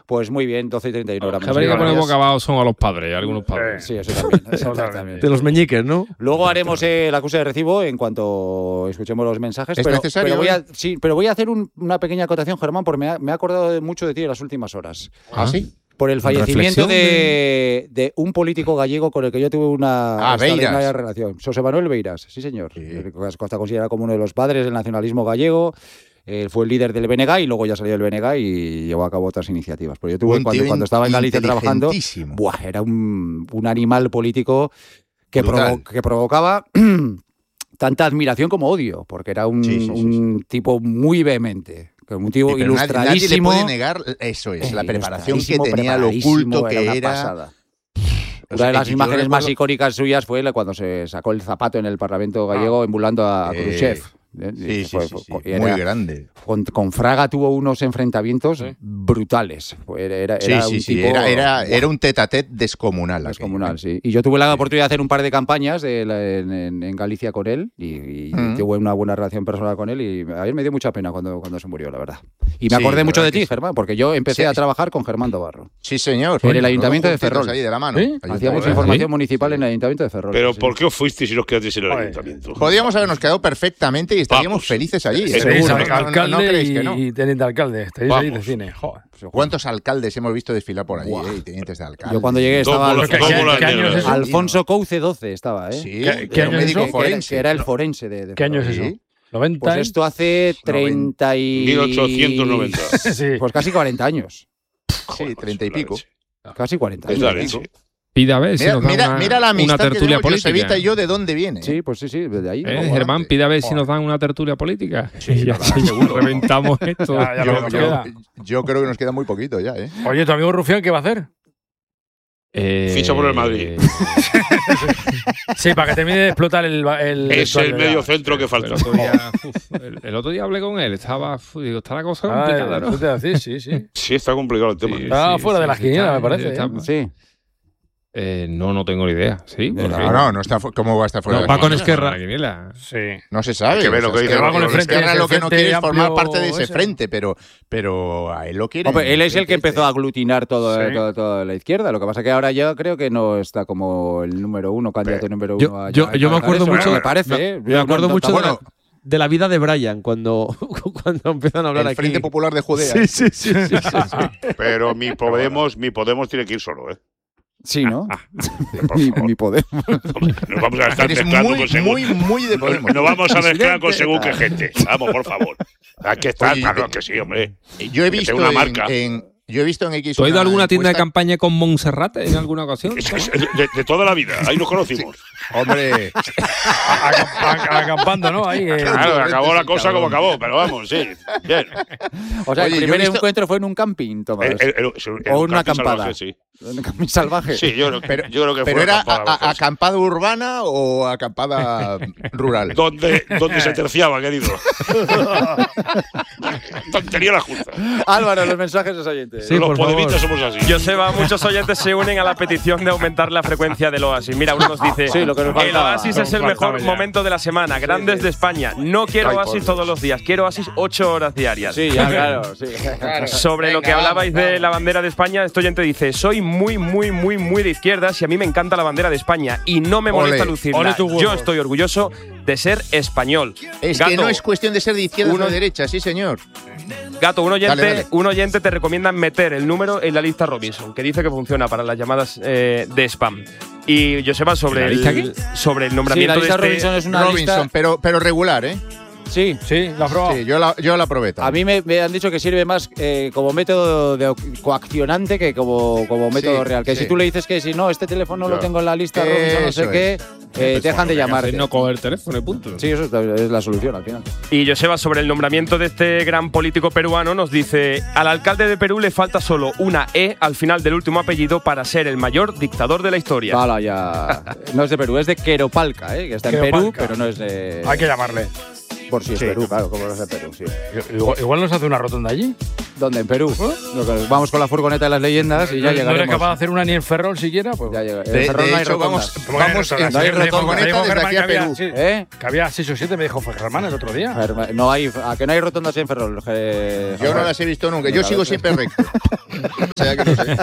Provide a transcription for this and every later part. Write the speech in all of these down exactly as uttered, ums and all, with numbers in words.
Pues muy bien, doce y treinta y uno gramos. Que habría que poner boca abajo son a los padres, algunos padres. Sí, eso también. Exactamente. De los meñiques, ¿no? Luego haremos eh, la acusa de recibo en cuanto escuchemos los mensajes. ¿Es pero, necesario? Pero voy a, sí, pero voy a hacer un, una pequeña acotación, Germán, porque me ha, me ha acordado de mucho de ti en las últimas horas. ¿Ah, sí? Por el fallecimiento ¿Reflexión de, de un político gallego con el que yo tuve una Ah, extraordinaria Beiras. relación. José Manuel Beiras, sí señor. Sí. Está considerado como uno de los padres del nacionalismo gallego. Él fue el líder del B N G y luego ya salió del B N G y llevó a cabo otras iniciativas. Pero yo tuve Un cuando, tío cuando estaba en Galicia trabajando, inteligentísimo. buah, era un, un animal político que, Brutal. provo- que provocaba tanta admiración como odio, porque era un, Sí, sí, sí, un tipo muy vehemente. Un tipo Sí, pero nadie, nadie le ilustradísimo. puede negar eso es, la Eh, preparación que ilustradísimo, tenía, lo preparadísimo, oculto que una era. pasada. O Una sea, de las yo imágenes más recuerdo- icónicas suyas fue la- cuando se sacó el zapato en el Parlamento gallego emulando a, a Eh, Khrushchev. ¿eh? Sí, sí, Fue- sí, sí, fue- muy era- grande. Con, con Fraga tuvo unos enfrentamientos Sí. brutales. Fue- Era, era, Sí, era sí, un sí, tipo era, era, buah, era un tete-a-tete descomunal. descomunal, aquello, ¿eh? sí. Y yo tuve la oportunidad de hacer un par de campañas de la- en, en- en Galicia con él y, y Mm. tuve una buena relación personal con él y a él me dio mucha pena cuando, cuando se murió, la verdad. Y me Sí, acordé la mucho de verdad ti, que sí. Germán, porque yo empecé Sí, a sí. trabajar con Germán Dobarro. Sí, señor. En el Los Ayuntamiento dos de juntitos Ferrol. ahí de la mano. ¿Sí? Ayuntamiento. Hacíamos ¿Sí? información municipal en el Ayuntamiento de Ferrol. Pero sí, ¿por sí. qué os fuisteis si os quedasteis en el Joder. ayuntamiento? Podríamos habernos quedado perfectamente y estaríamos Vamos. felices allí. Sí, ¿eh? Seréis seguro. al- No, no, alcalde no creéis que no. y, y teniente alcalde. Estáis ahí de Vamos. cine. Joder. ¿Cuántos alcaldes hemos visto desfilar por allí? Buah. eh? Y tenientes de alcalde. Yo cuando llegué Dos estaba bolas- ¿Qué- dos qué- bolas qué año negras. es eso? Alfonso Couce doce estaba, ¿eh? Sí, ¿Qué- qué era año un es médico eso? Que era, forense. que era el forense de, de ¿Qué año es Ferrol. eso? Sí. ¿noventa? Pues esto hace treinta y... mil ochocientos noventa. Sí. Pues casi cuarenta años. Sí, treinta y pico. Casi cuarenta Es años. la leche. Pida a ver si Mira, nos da mira, una, mira la una amistad que tertulia tenemos política. Josevita y yo de dónde viene. Sí, pues sí, sí, desde ahí. ¿Eh, Vamos Germán, adelante. pide a ver si Joder. nos dan una tertulia política. Sí, ya, nada, sí, seguro. reventamos esto. Ya, ya Yo, lo que yo- queda. yo creo que nos queda muy poquito ya, ¿eh? Oye, tu amigo Rufián, ¿qué va a hacer? Eh, Ficha por el Madrid. Sí, para que termine de explotar el. el Es el vestuario, medio ya. centro que El falta. otro, día, uf, el, el otro día hablé con él, estaba, uf, digo, está la cosa Ah, complicada, eso ¿no? te iba a decir, sí, sí. Sí, está complicado el tema. Sí, Está sí, fuera de sí, las sí, quinielas, está- me parece, está- ¿eh? Sí. Eh, no, no tengo ni idea. Sí, No, ¿por No, qué? no, no está fu- ¿cómo va a estar fuera No, de va la con quiniela? Esquerra. La quiniela. Sí. No se sabe. Hay que ver lo o sea, que es dice. que Va con el frente, Esquerra ese lo que no frente quiere es formar amplio parte de ese ese. frente, pero, pero a él lo quiere. Hombre, él es el que empezó a aglutinar todo, Sí. todo- toda la izquierda. Lo que pasa que ahora yo creo que no está como el número uno, candidato número uno. Yo- a- yo- a- yo me a- acuerdo eso, mucho- Me parece, me- ¿eh? me Yo acuerdo no- mucho de la, tampoco- de la vida de Brian cuando, cuando empiezan a hablar El aquí. Frente Popular de Judea. Sí, sí, sí, sí, sí, sí. Pero mi Podemos, mi Podemos tiene que ir solo, ¿eh? Sí, ¿no? Por mi, favor. mi poder. Nos vamos a estar Eres mezclando muy, con según. muy, muy de Podemos. No vamos a mezclar con Presidente, según qué tal. gente. Vamos, por favor. Aquí está, Oye, claro eh, que sí, hombre. Yo he Que visto tengo una en, marca. en- yo he visto en X. ¿Tú has ido a una alguna tienda de encuesta- campaña con Montserrat en alguna ocasión? Es- es- de, de toda la vida, ahí nos conocimos. Hombre, Acamp- Acampando, ¿no? Ahí, eh. Claro, acabó la Sí, cosa cabrón. como acabó, pero vamos, sí. Bien. O sea, Oye, el yo he primer visto- encuentro fue en un camping, Tomás. El- el- el- el- O una camping acampada. salvaje, sí. En un camping salvaje. Sí, yo, creo- pero, yo creo que pero fue era acampada, a- a- vamos. acampada urbana o acampada rural. donde, donde se terciaba, querido. Tontería la justa. Álvaro, los mensajes de los oyentes. Sí, Los por favor. podemitas somos así. Joseba, muchos oyentes se unen a la petición de aumentar la frecuencia del Oasis. Mira, uno nos dice, Sí, lo que nos el faltaba. Oasis es el Nos mejor faltaba ya. momento de la semana. Grandes de España. No quiero Ay, por Oasis Dios. todos los días, quiero Oasis ocho horas diarias. Sí, ya, claro. Sí. Sobre lo que Venga, hablabais vamos, de vamos. la bandera de España, este oyente dice, soy muy, muy, muy, muy de izquierdas y a mí me encanta la bandera de España y no me molesta Ole, lucirla. ole tus huevos. Yo estoy orgulloso de ser español. Es que Gato, no es cuestión de ser de izquierda o uno- de derecha, sí, señor. Gato, un oyente, Dale, dale. un oyente te recomienda meter el número en la lista Robinson, que dice que funciona para las llamadas eh, de spam. Y Joseba, sobre ¿La lista el, qué? sobre el Sí, nombramiento la lista de este… Robinson es una Robinson, lista… pero, pero regular, ¿eh? Sí. Sí, la prueba. Sí, yo la, yo la probé A también. mí me, me han dicho que sirve más eh, como método de coaccionante que como, como método Sí, real. Que sí. si tú le dices que si no, este teléfono lo Claro. tengo en la lista, Robinson, no sé Eso qué, eh, dejan de llamar. No coger teléfono y punto. Sí, eso es, es la solución al final. Y Joseba, sobre el nombramiento de este gran político peruano, nos dice: al alcalde de Perú le falta solo una E al final del último apellido para ser el mayor dictador de la historia. Hala, ya. No es de Perú, es de Queropalca, eh, que está en Perú, Queropalca. pero no es de. Hay que llamarle. Por si es Sí. Perú, claro, como no es de Perú, sí. Igual, igual nos hace una rotonda allí. ¿Dónde? ¿En Perú? Lo que- Vamos con la furgoneta de las leyendas y ya no, no eres llegaremos. capaz de hacer una ni en Ferrol siquiera, pues. Ya llega. En De, Ferrol de no hay hecho, rotondas. vamos, ¿Cómo que vamos no hay en no hay rotondas? rotondas. Me dijo furgoneta desde Germán aquí que a había- Perú. sí, ¿Eh? que había seis o siete, me dijo Germán el otro día. Germán, No hay, ¿a que no hay rotondas en Ferrol? Eh, Yo no las he visto nunca. Yo Claro, sigo sí. siempre recto. O sea que no sé.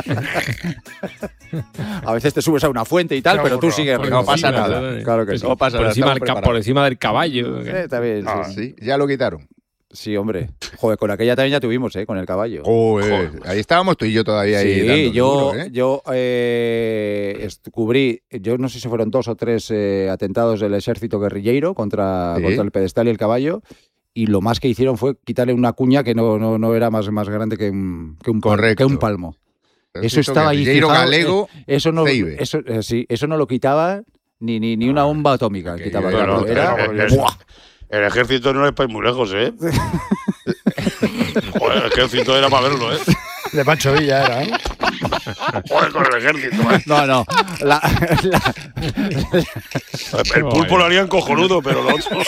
A veces te subes a una fuente y tal, Qué pero tú aburro. sigues Por recto. No pasa encima, nada. ¿verdad? Claro que sí. No pasa Por nada. encima, estamos del, ca- preparados. por encima del caballo. Eh, está bien, sí, Ah, sí. sí, ya lo quitaron. Sí, hombre. Joder, con aquella también ya tuvimos, ¿eh? Con el caballo. Joder, ahí estábamos tú y yo todavía ahí. Sí, dándole yo, duro, ¿eh? yo eh, est- cubrí, yo no sé si fueron dos o tres eh, atentados del ejército guerrillero contra, Sí. contra el pedestal y el caballo, y lo más que hicieron fue quitarle una cuña que no, no, no era más, más grande que un, que un, pal- Correcto. que un palmo. Eso Ejército estaba ahí guerrillero fijado, galego. eh, eso no, Ceibe. eso, eh, sí, eso no lo quitaba ni, ni, ni una bomba atómica. que Quitaba, yo- era- Bueno, era- el, el- ¡buah! el ejército no es para ir muy lejos, ¿eh? Joder, el ejército era para verlo, ¿eh? De Pancho Villa era, ¿eh? Joder, con el ejército, ¿eh? No, no. La, la- El pulpo lo harían cojonudo, pero los otros.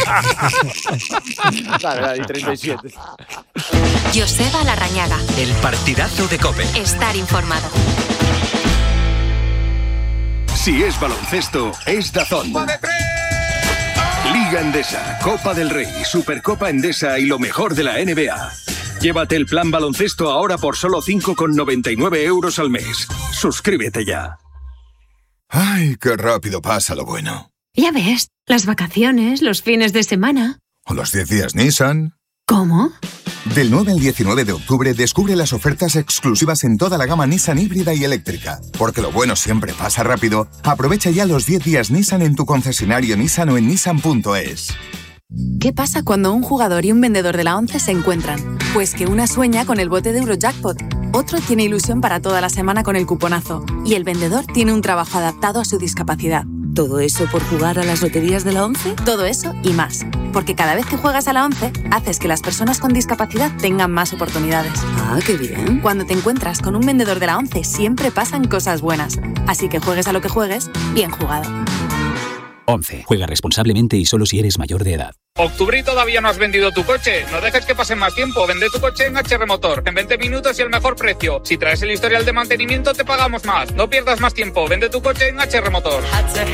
Vale, vale, y treinta y siete. Joseba Larrañaga. El partidazo de COPE. Estar informado. Si es baloncesto, es DAZN. Liga Endesa, Copa del Rey, Supercopa Endesa y lo mejor de la N B A. Llévate el plan baloncesto ahora por solo cinco con noventa y nueve euros al mes. Suscríbete ya. Ay, qué rápido pasa lo bueno. Ya ves, las vacaciones, los fines de semana. O los diez días Nissan. ¿Cómo? Del nueve al diecinueve de octubre descubre las ofertas exclusivas en toda la gama Nissan híbrida y eléctrica. Porque lo bueno siempre pasa rápido. Aprovecha ya los diez días Nissan en tu concesionario Nissan o en nissan punto es. ¿Qué pasa cuando un jugador y un vendedor de la ONCE se encuentran? Pues que una sueña con el bote de Eurojackpot, otro tiene ilusión para toda la semana con el cuponazo y el vendedor tiene un trabajo adaptado a su discapacidad. ¿Todo eso por jugar a las loterías de la ONCE? Todo eso y más. Porque cada vez que juegas a la ONCE, haces que las personas con discapacidad tengan más oportunidades. Ah, qué bien. Cuando te encuentras con un vendedor de la ONCE, siempre pasan cosas buenas. Así que juegues a lo que juegues, bien jugado. once. Juega responsablemente y solo si eres mayor de edad. ¿Octubre y todavía no has vendido tu coche? No dejes que pase más tiempo. Vende tu coche en H R Motor. En veinte minutos y el mejor precio. Si traes el historial de mantenimiento, te pagamos más. No pierdas más tiempo. Vende tu coche en H R Motor.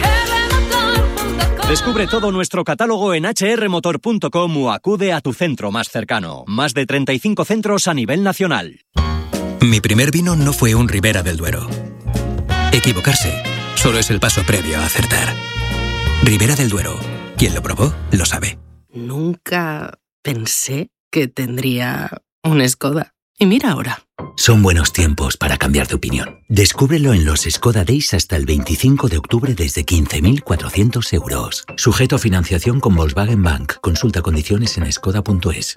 Descubre todo nuestro catálogo en hache erre motor punto com o acude a tu centro más cercano. Más de treinta y cinco centros a nivel nacional. Mi primer vino no fue un Ribera del Duero. Equivocarse solo es el paso previo a acertar. Ribera del Duero. Quien lo probó, lo sabe. Nunca pensé que tendría un Skoda. Y mira ahora. Son buenos tiempos para cambiar de opinión. Descúbrelo en los Skoda Days hasta el veinticinco de octubre desde quince mil cuatrocientos euros. Sujeto a financiación con Volkswagen Bank. Consulta condiciones en skoda punto es.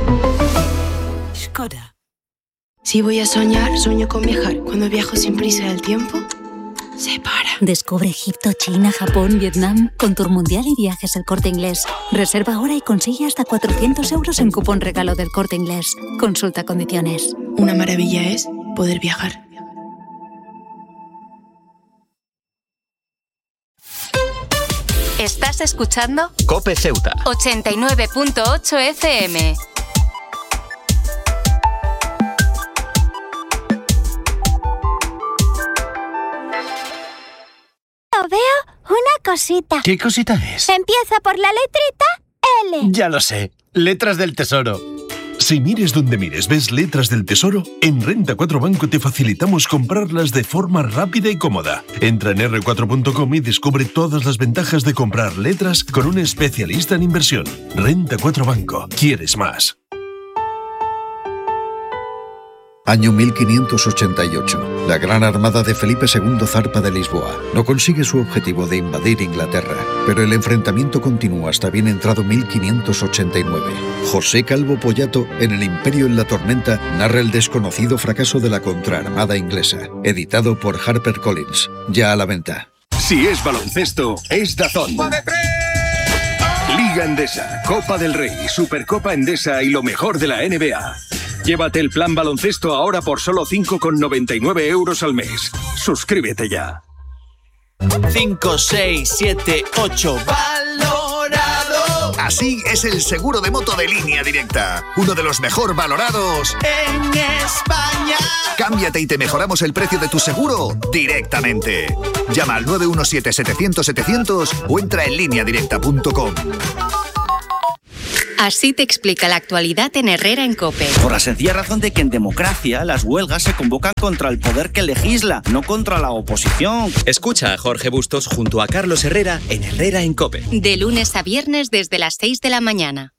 Skoda. Si voy a soñar, sueño con viajar. Cuando viajo sin prisa del tiempo, se para. Descubre Egipto, China, Japón, Vietnam con Tour Mundial y Viajes El Corte Inglés. Reserva ahora y consigue hasta cuatrocientos euros en cupón regalo del Corte Inglés. Consulta condiciones. Una maravilla es poder viajar. ¿Estás escuchando? COPE Ceuta. ochenta y nueve punto ocho F M. Veo una cosita. ¿Qué cosita es? Empieza por la letrita L. Ya lo sé. Letras del Tesoro. Si mires donde mires, ves letras del Tesoro, en Renta cuatro Banco te facilitamos comprarlas de forma rápida y cómoda. Entra en erre cuatro punto com y descubre todas las ventajas de comprar letras con un especialista en inversión. Renta cuatro Banco. ¿Quieres más? Año mil quinientos ochenta y ocho. La gran armada de Felipe segundo zarpa de Lisboa. No consigue su objetivo de invadir Inglaterra, pero el enfrentamiento continúa hasta bien entrado mil quinientos ochenta y nueve. José Calvo Pollato, en El Imperio en la Tormenta, narra el desconocido fracaso de la contraarmada inglesa. Editado por HarperCollins. Ya a la venta. Si es baloncesto, es DAZN. Liga Endesa, Copa del Rey, Supercopa Endesa y lo mejor de la N B A. Llévate el plan baloncesto ahora por solo cinco con noventa y nueve euros al mes. Suscríbete ya. cinco, seis, siete, ocho. ¡Valorado! Así es el seguro de moto de Línea Directa. Uno de los mejor valorados en España. Cámbiate y te mejoramos el precio de tu seguro directamente. Llama al nueve uno siete, setecientos, setecientos o entra en línea directa punto com. Así te explica la actualidad en Herrera en COPE. Por la sencilla razón de que en democracia las huelgas se convocan contra el poder que legisla, no contra la oposición. Escucha a Jorge Bustos junto a Carlos Herrera en Herrera en COPE. De lunes a viernes desde las seis de la mañana.